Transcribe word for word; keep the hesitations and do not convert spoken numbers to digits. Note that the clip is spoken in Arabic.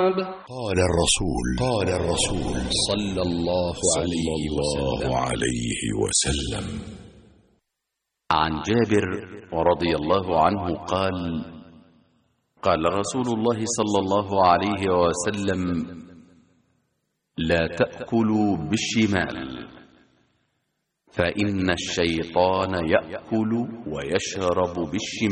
بعد. قال الرسول قال الرسول صلى الله عليه وسلم, عليه وسلم عن جابر رضي الله عنه قال: قال رسول الله صلى الله عليه وسلم: لا تأكلوا بالشمال، فإن الشيطان يأكل ويشرب بالشمال.